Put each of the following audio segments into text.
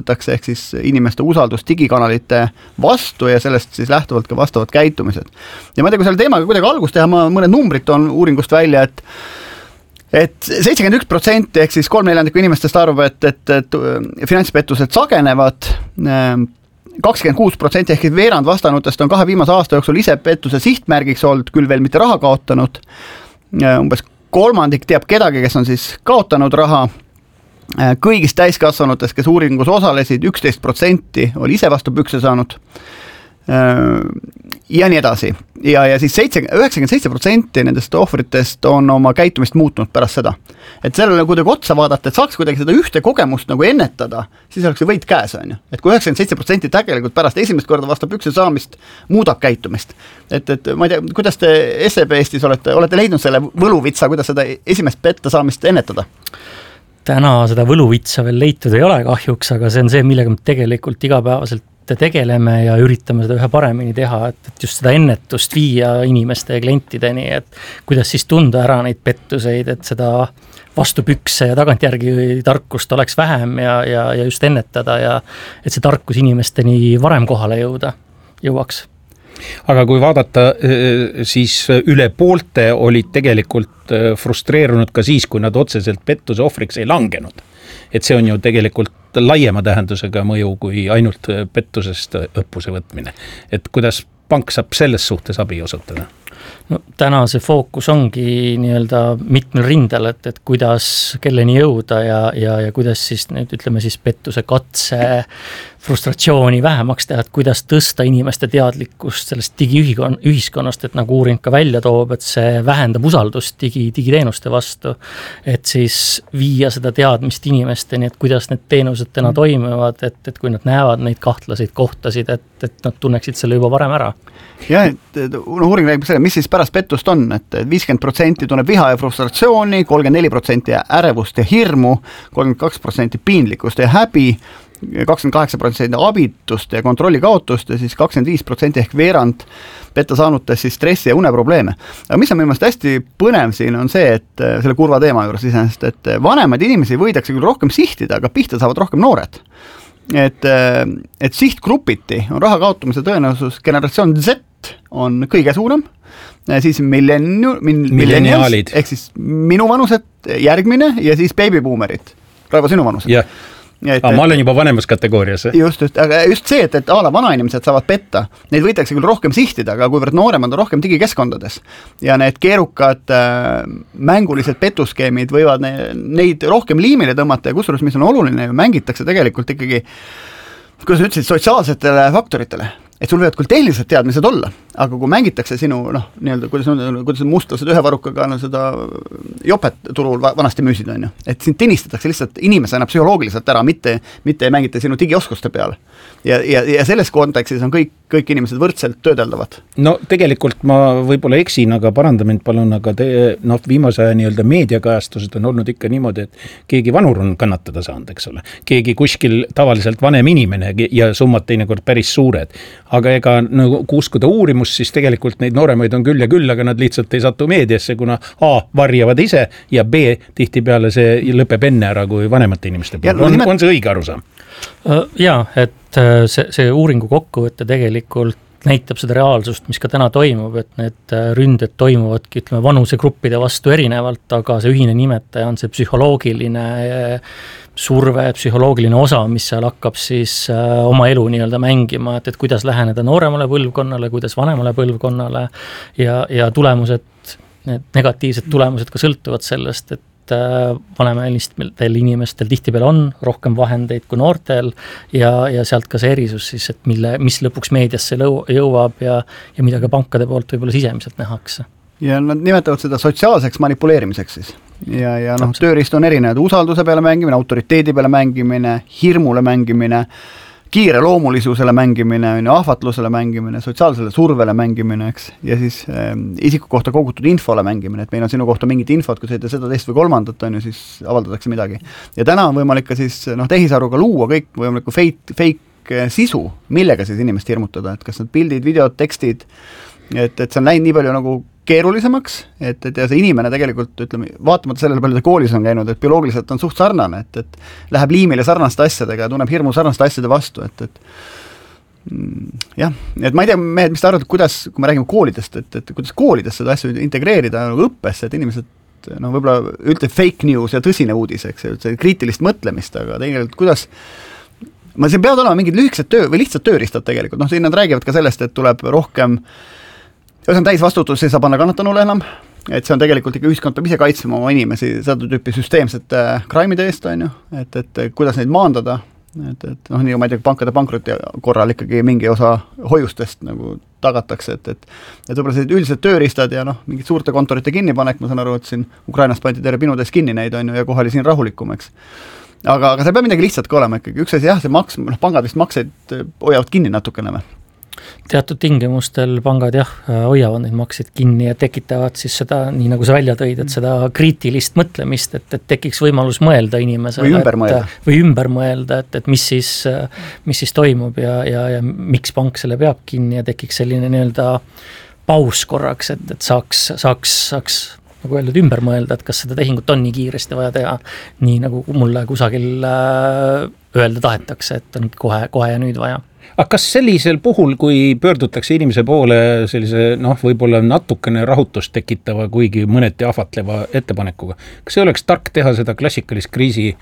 ehk siis inimeste usaldus digikanalite vastu ja sellest siis lähtuvalt ka vastavad käitumised. Ja ma ei tea, kui selle teemaga kuidagi algust teha, ma mõned numbrid on uuringust välja, et 71% ehk siis 3/4 inimestest arvab, et finantspettused sagenevad, 26% ehk veerand vastanutest on 2 viimase aasta jooksul ise pettuse sihtmärgiks olnud, küll veel mitte raha kaotanud, umbes 1/3 teab kedagi, kes on siis kaotanud raha. Kõigist täiskasvanutest, kes uuringus osalesid, 11% oli ise vastu pükse saanud ja nii edasi. Ja siis 97% nendest ohvritest on oma käitumist muutnud pärast seda. Et sellele kuidagi otsa vaadata, et saaks kuidagi seda ühte kogemust nagu ennetada, siis oleks see võit käes, on ju. Et kui 97% tegelikult pärast esimest korda vastu pükse saamist muudab käitumist. Et ma ei tea, kuidas te SEB Eestis olete leidnud selle võluvitsa, kuidas seda esimest petta saamist ennetada? Täna seda võluvitsa veel leitud ei ole kahjuks, aga see on see, millega me tegelikult igapäevaselt tegeleme ja üritame seda ühe paremini teha, et just seda ennetust viia inimeste ja klientideni, et kuidas siis tunda ära neid pettuseid, et seda vastu pükse ja tagantjärgi tarkust oleks vähem ja just ennetada ja et see tarkus inimesteni varem kohale jõuaks. Aga kui vaadata, siis üle poolte olid tegelikult frustreerunud ka siis, kui nad otseselt pettuse ohvriks ei langenud. Et see on ju tegelikult laiema tähendusega mõju kui ainult pettusest õppuse võtmine. Et kuidas pank saab selles suhtes abi osutada? No, täna see fookus ongi nii-öelda mitmel rindel, et kuidas kelleni jõuda ja kuidas siis nüüd ütleme siis pettuse katse frustratsiooni vähemaks teha, et kuidas tõsta inimeste teadlikkust sellest digiühiskonnast, et nagu uuring ka välja toob, et see vähendab usaldust digiteenuste vastu, et siis viia seda teadmist inimesteni, et kuidas need teenused täna toimivad, et kui nad näevad neid kahtlaseid kohtasid, et nad tunneksid selle juba varem ära. Ja, uuring räägib selle, mis siis pärast pettust on, et 50% tunneb viha ja frustratsiooni, 34% ärevust ja hirmu, 32% piinlikkust ja häbi, 28% abitust ja kontrolli kaotust ja siis 25% ehk veerand petta saanutes siis stressi ja uneprobleeme. Aga mis on minu meelest hästi põnev siin on see, et selle kurva teema juures iseenesest, et vanemaid inimesi võidakse küll rohkem sihtida, aga pihta saavad rohkem noored. Et sihtgrupiti on raha kaotumise tõenäosus generatsioon Z on kõige suurem, siis millenniaalid ehk siis minu vanused järgmine ja siis babybuumerid, Raivo sinu vanused. Yeah. Ma olen juba vanemas kategoorias. Aga just see, et vanainimesed saavad petta, neid võidakse küll rohkem sihtida, aga kuivõrd nooremad on rohkem digikeskkondades ja need keerukad mängulised petuskeemid võivad neid rohkem liimile tõmmata ja kusjuures, mis on oluline, mängitakse tegelikult ikkagi, kuidas ütlesid, sotsiaalsetele faktoritele. Et sul võivad küll tehnilised teadmised olla, aga kui mängitakse sinu, nii-öelda, kuidas mustlased ühe varukaga seda jopet turul vanasti müüsid, on ju. Et sind tinistatakse lihtsalt inimesena psühholoogiliselt ära, mitte ei mängita sinu digioskuste peale. Ja selles kontekstis on kõik inimesed võrdselt töödeldavad. No tegelikult ma võib-olla eksin, aga paranda mind palun, aga viimase aja nii-öelda meediakajastused on olnud ikka niimoodi, et keegi vanur on kannatada saanud, eks ole. Keegi kuskil tavaliselt vanem inimene ja summad teinekord päris suured. Aga ega uskuda uurimust, siis tegelikult neid nooremaid on küll ja küll, aga nad lihtsalt ei satu meediasse, kuna A, varjavad ise ja B, tihtipeale see lõpeb enne ära kui vanemate inimeste puhul. On see õige arusaam? Jaa, et see uuringu kokkuvõte tegelikult näitab seda reaalsust, mis ka täna toimub, et need ründed toimuvadki, ütleme, vanusegruppide vastu erinevalt, aga see ühine nimetaja on see psühholoogiline surve, psühholoogiline osa, mis seal hakkab siis oma elu nii-öelda mängima, et kuidas läheneda nooremale põlvkonnale, kuidas vanemale põlvkonnale ja tulemused, need negatiivsed tulemused ka sõltuvad sellest, et vanematel inimestel tihtipeale on rohkem vahendeid kui noortel ja sealt ka see erisus siis, et mis lõpuks meediasse jõuab ja mida ka pankade poolt võib-olla sisemiselt nähakse. Ja nad nimetavad seda sotsiaalseks manipuleerimiseks siis. Ja tööriist on erinevad, usalduse peale mängimine, autoriteedi peale mängimine, hirmule mängimine, kiire loomulisusele mängimine, ahvatlusele mängimine, sotsiaalsele survele mängimine, eks, ja siis isiku kohta kogutud infole mängimine, et meil on sinu kohta mingit infot, kui sa ütled seda teist või kolmandat, on ju, siis avaldatakse midagi. Ja täna on võimalik ka siis tehisaruga luua kõik võimalikku fake sisu, millega siis inimest hirmutada, et kas need pildid, videod, tekstid, et see on läinud nii palju nagu keerulisemaks, et ja see inimene tegelikult, ütleme, vaatamata sellele palju ta koolis on käinud, et bioloogiliselt on suht sarnane, et läheb liimile sarnaste asjadega ja tunneb hirmu sarnaste asjade vastu, et jah, et ma ei tea, mehed, mis te arvate, kuidas, kui me räägime koolidest, et kuidas koolides seda asju integreerida nagu õppesse, et inimesed võib-olla üldse fake news ja tõsine uudis, eks, see kriitilist mõtlemist, aga tegelikult kuidas siin peavad olema mingid lühikesed või lihtsad tööriistad tegelikult, siin nad räägivad ka sellest, et tuleb rohkem see on täisvastutus, ei saa panna kannatanule enam, et see on tegelikult ikka ühiskond peab ise kaitsma oma inimesi seda tüüpi süsteemsete crime'ide eest, on ju, et kuidas neid maandada, et nii ma ei tea, pankade pankrotti korral ikkagi mingi osa hoiustest nagu tagatakse, et võib-olla sellised üldised tööriistad ja mingid suurte kontorite kinnipanek, ma saan aru, et siin Ukrainas pandi terve pinudes kinni neid, on ju, ja kohe oli siin rahulikum, eks. Aga see peab midagi lihtsalt ka olema ikkagi, üks asi jah, see pangad vist makseid hoiavad kinni natukene või? Teatud tingimustel pangad hoiavad neid makseid kinni ja tekitavad siis seda, nii nagu sa välja tõid, et seda kriitilist mõtlemist, et tekiks võimalus mõelda inimesele. Või ümber mõelda, et mis siis toimub ja miks pank selle peab kinni ja tekiks selline nii-öelda paus korraks, et saaks nagu öeldud, ümber mõelda, et kas seda tehingut on nii kiiresti vaja teha, nii nagu mulle kusagil öelda tahetakse, et on kohe ja nüüd vaja. Aga kas sellisel puhul, kui pöördutakse inimese poole sellise, võib-olla natukene rahutust tekitava, kuigi mõneti ahvatleva ettepanekuga, kas ei oleks tark teha seda klassikalist kriisi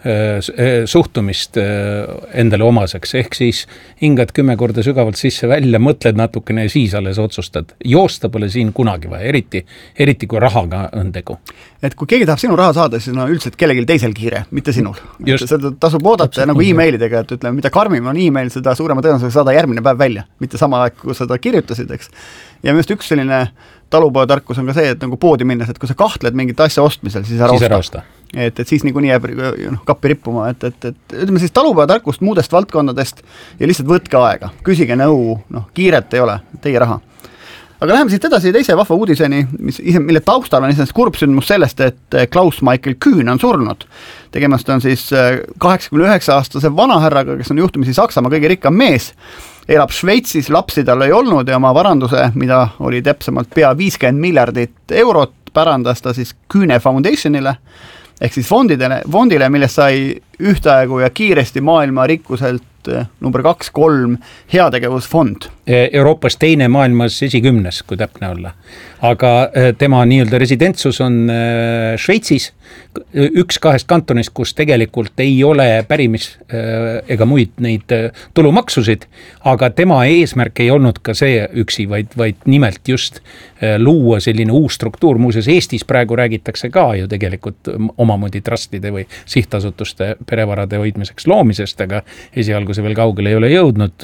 suhtumist endale omaseks, ehk siis hingad 10 korda sügavalt sisse välja, mõtled natukene ja siis alles otsustad. Joosta pole siin kunagi vaja, eriti kui rahaga on tegu. Et kui keegi tahab sinu raha saada, siis on üldiselt kellelgi teisel kiire, mitte sinul. Seda tasub oodata nagu e-mailidega, et ütleme, mida karmim on e-mail, seda suurema tõenäosusega saada järgmine päev välja, mitte sama aeg, kui seda kirjutasid, eks. Ja minu üks selline talupojatarkus on ka see, et nagu poodi minnes, et kui sa kahtled mingit asja ostmisel, siis ära osta. Et siis niikuinii jääb kappi rippuma, et ütleme siis talupojatarkust muudest valdkondadest ja lihtsalt võtke aega, küsige nõu, kiiret ei ole, teie raha. Aga läheme siit edasi teise vahva uudiseni, mille taustal on iseenesest kurb sündmus sellest, et Klaus Michael Kühn on surnud. Tegemast on siis 89-aastase vanahärraga, kes on juhtumisi Saksamaa kõige rikkam mees, elab Šveitsis, lapsi tal ei olnud ja oma varanduse, mida oli täpsemalt pea 50 miljardit eurot, pärandas ta siis Kühne Foundationile, ehk siis fondile, millest sai ühtaegu ja kiiresti maailma rikkuselt number 2-3 heategevusfond. Euroopas teine maailmas esikümnes, kui täpne olla. Aga tema nii-öelda residentsus on Šveitsis, üks 2 kantonist, kus tegelikult ei ole pärimis ega muid neid tulumaksusid, aga tema eesmärk ei olnud ka see üksi, vaid nimelt just luua selline uus struktuur. Muuseas, Eestis praegu räägitakse ka ju tegelikult omamoodi trustide või sihtasutuste perevarade hoidmiseks loomisest, aga esialgu see veel kaugele ei ole jõudnud.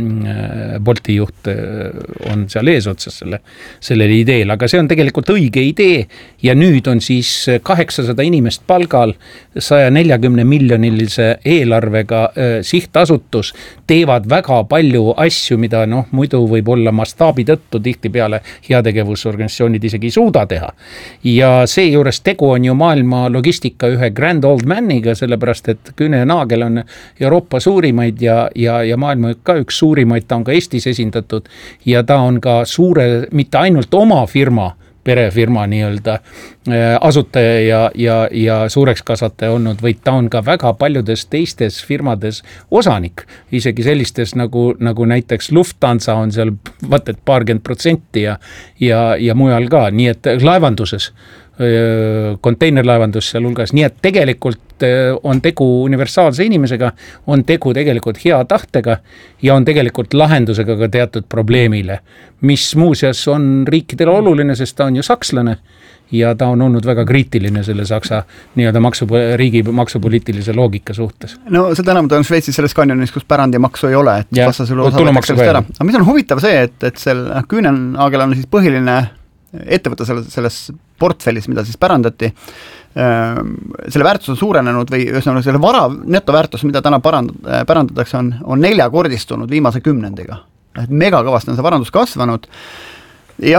Bolti juht on seal eesotsas sellele ideel, aga see on tegelikult õige idee ja nüüd on siis 800 inimest palgal 140 miljonilise eelarvega sihtasutus, teevad väga palju asju, mida muidu võib olla mastaabi tõttu tihtipeale heategevusorganisatsioonid isegi ei suuda teha. Ja see juures tegu on ju maailma logistika ühe grand old maniga, sellepärast et Kühne Nagel on Euroopa suurimaid ja maailma ka üks suurimaid, ta on ka Eestis esindatud ja ta on ka suure, mitte ainult oma firma, perefirma nii-öelda asutaja ja suureks kasvataja olnud, vaid ta on ka väga paljudes teistes firmades osanik, isegi sellistes nagu näiteks Lufthansa on seal vaat et 20% ja mujal ka, nii et laevanduses, konteinerlaevandus seal hulgas, nii et tegelikult on tegu universaalse inimesega, on tegu tegelikult hea tahtega ja on tegelikult lahendusega ka teatud probleemile, mis muuseas on riikidele oluline, sest ta on ju sakslane ja ta on olnud väga kriitiline selle Saksa nii-öelda riigi maksupoliitilise loogika suhtes. No seda enam ta on Šveitsis selles kanjonis, kus pärandimaksu ei ole, et aga mis on huvitav see, et selle Kühne Nagel on siis põhiline ettevõte selles portfellis, mida siis pärandati, selle väärtus on suurenenud või selle vara netoväärtus, mida täna pärandatakse, on 4-kordistunud viimase 10-ndiga. Megakavasti on see varandus kasvanud ja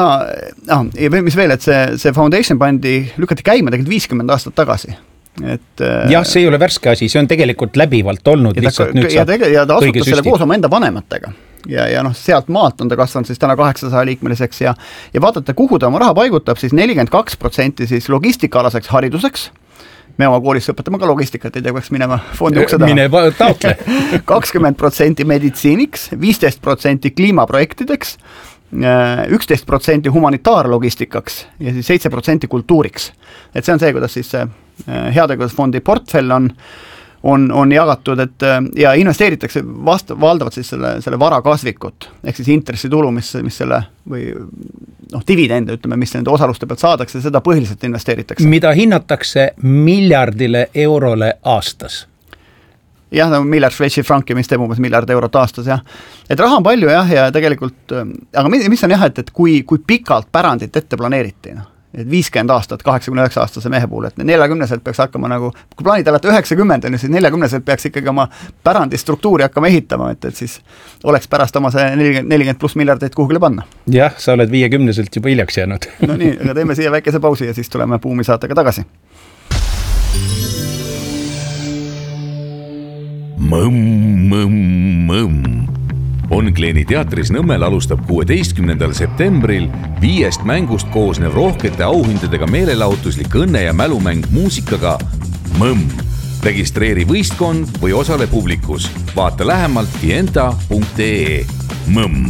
mis veel, et see foundation lükati käima tegelikult 50 aastat tagasi. Jah, see ei ole värske asi, see on tegelikult läbivalt olnud. Ja ta asutas selle koos oma enda vanematega. ja noh, sealt maalt on ta kasvanud siis täna 800 liikmeliseks ja vaatate, kuhu ta oma raha paigutab, siis 42% siis logistikaalaseks hariduseks. Me oma koolis õpetame ka logistikat, ei tea, peaks minema fondi ukse taha. Mine taotle. 20% meditsiiniks, 15% kliimaprojektideks, 11% humanitaarlogistikaks ja siis 7% kultuuriks. Et see on see, kuidas siis heategevusfondi portfell on jagatud, et ja investeeritakse valdavalt siis selle vara kasvikut, ehk siis intressitulu, mis selle või dividende, ütleme, mis nende osaluste pealt saadakse, seda põhiliselt investeeritakse. Mida hinnatakse miljardile eurole aastas? Jah, miljard Šveitsi franki, mis teeb umbes miljard eurot aastas, jah. Et raha on palju, jah, ja tegelikult, aga mis on jah, et kui pikalt pärandit ette planeeriti, et 50 aastat 89 aastase mehe puhul, et 40-selt peaks hakkama nagu, kui plaanid alati 90, siis 40-selt peaks ikkagi oma pärandistruktuuri hakkama ehitama, et siis oleks pärast oma see 40 pluss miljardit kuhugile panna. Jah, sa oled 50-selt juba hiljaks jäänud. No nii, aga teeme siia väikese pausi ja siis tuleme Buumi saatega tagasi. Mõmm. Onkleeni teatris Nõmmel alustab 16. septembril 5 mängust koosnev rohkete auhindadega meelelahutuslik õnne- ja mälumäng muusikaga Mõmm. Registreeri võistkond või osale publikus. Vaata lähemalt fienta.ee. Mõmm.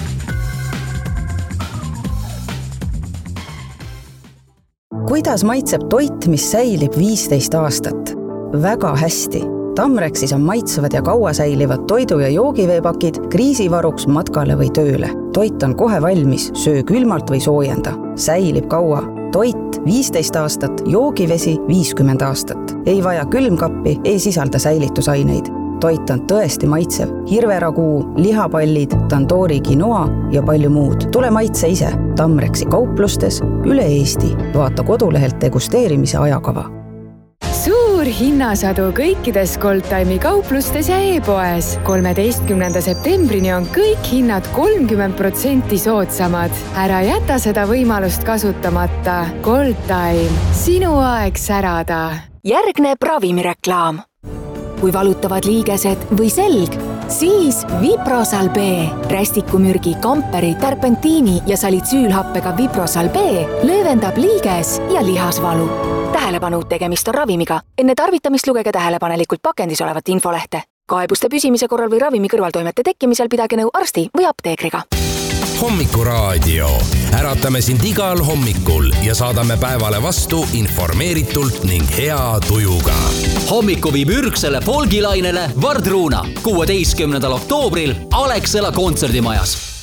Kuidas maitseb toit, mis säilib 15 aastat? Väga hästi. Tamrexis on maitsevad ja kaua säilivad toidu- ja joogiveepakid kriisivaruks matkale või tööle. Toit on kohe valmis, söö külmalt või soojenda. Säilib kaua. Toit 15 aastat, joogivesi 50 aastat. Ei vaja külmkappi, ei sisalda säilitusaineid. Toit on tõesti maitsev. Hirveraguu, lihapallid, tandoori quinoa ja palju muud. Tule maitse ise. Tamrexi kauplustes üle Eesti. Vaata kodulehelt degusteerimise ajakava. Suur hinnasadu kõikides Goldtime'i kauplustes ja e-poes. 13. septembrini on kõik hinnad 30% soodsamad. Ära jäta seda võimalust kasutamata. Goldtime. Sinu aeg särada. Järgneb ravimireklaam. Kui valutavad liigesed või selg, siis Viprosal B. Rästikumürgi, kamperi, terpentiini ja salitsüülhappega Viprosal B löövendab liiges ja lihasvalu. Tähelepanu, tegemist on ravimiga. Enne tarvitamist lugege tähelepanelikult pakendis olevat infolehte. Kaebuste püsimise korral või ravimi kõrvaltoimete tekkimisel pidage nõu arsti või apteekriga. Hommikuraadio. Äratame sind igal hommikul ja saadame päevale vastu informeeritult ning hea tujuga. Hommiku viib ürgsele folgilainele Vardruuna 16. oktoobril Alexela kontserdimajas.